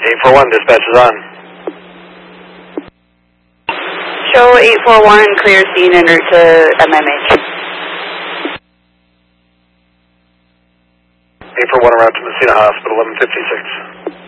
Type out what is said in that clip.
841, dispatch is on. Show 841, clear scene en route to MMH. 841 around to Messina Hospital, 1156.